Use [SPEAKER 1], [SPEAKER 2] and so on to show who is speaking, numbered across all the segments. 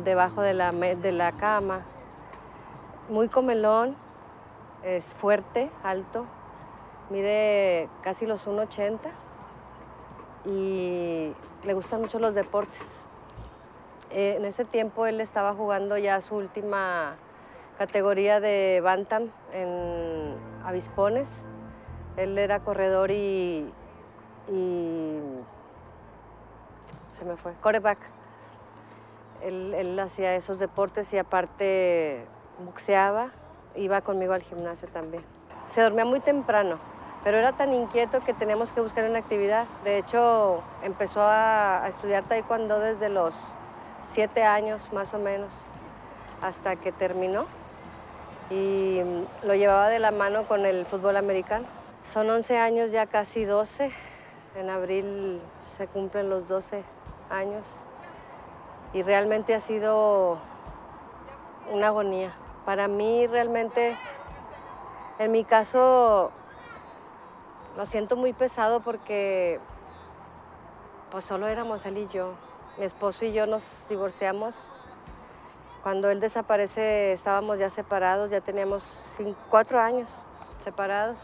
[SPEAKER 1] debajo de de la cama. Muy comelón, es fuerte, alto, mide casi los 1,80 y le gustan mucho los deportes. En ese tiempo él estaba jugando ya su última categoría de Bantam en Avispones. Él era corredor y se me fue, quarterback. Él hacía esos deportes y aparte boxeaba, iba conmigo al gimnasio también. Se dormía muy temprano, pero era tan inquieto que teníamos que buscar una actividad. De hecho, empezó a estudiar taekwondo desde los 7 años más o menos, hasta que terminó. Y lo llevaba de la mano con el fútbol americano. Son 11 años, ya casi 12. En abril se cumplen los 12 años. Y realmente ha sido una agonía. Para mí realmente, en mi caso, lo siento muy pesado porque pues solo éramos él y yo. Mi esposo y yo nos divorciamos. Cuando él desaparece estábamos ya separados, ya teníamos 4 años separados.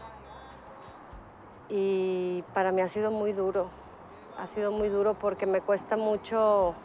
[SPEAKER 1] Y para mí ha sido muy duro porque me cuesta mucho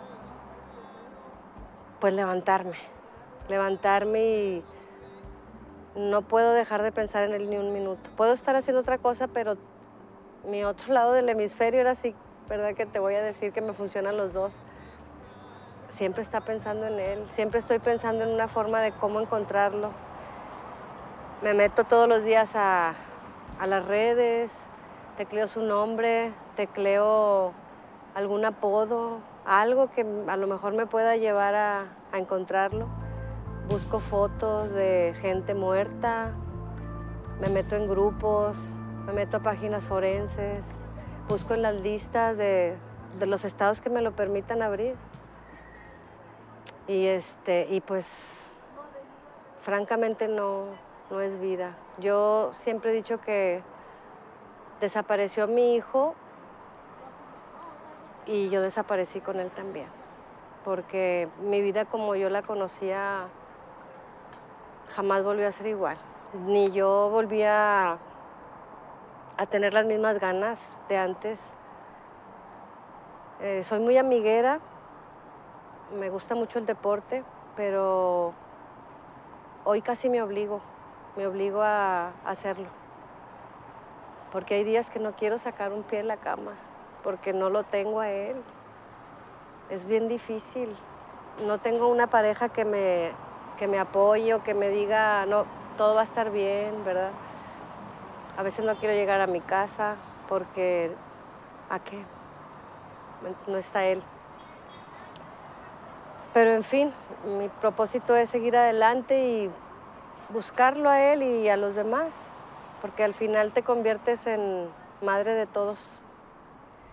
[SPEAKER 1] pues levantarme y no puedo dejar de pensar en él ni un minuto. Puedo estar haciendo otra cosa, pero mi otro lado del hemisferio era así, ¿verdad? Que te voy a decir que me funcionan los dos. Siempre está pensando en él, siempre estoy pensando en una forma de cómo encontrarlo. Me meto todos los días a las redes, tecleo su nombre, tecleo algún apodo, algo que a lo mejor me pueda llevar a encontrarlo. Busco fotos de gente muerta, me meto en grupos, me meto a páginas forenses, busco en las listas de los estados que me lo permitan abrir. Y pues, francamente no es vida. Yo siempre he dicho que desapareció mi hijo y yo desaparecí con él también, porque mi vida como yo la conocía jamás volvió a ser igual. Ni yo volví a tener las mismas ganas de antes. Soy muy amiguera, me gusta mucho el deporte, pero hoy casi me obligo a hacerlo. Porque hay días que no quiero sacar un pie de la cama, porque no lo tengo a él. Es bien difícil. No tengo una pareja que me apoye o que me diga, no, todo va a estar bien, ¿verdad? A veces no quiero llegar a mi casa porque, ¿a qué? No está él. Pero en fin, mi propósito es seguir adelante y buscarlo a él y a los demás, porque al final te conviertes en madre de todos.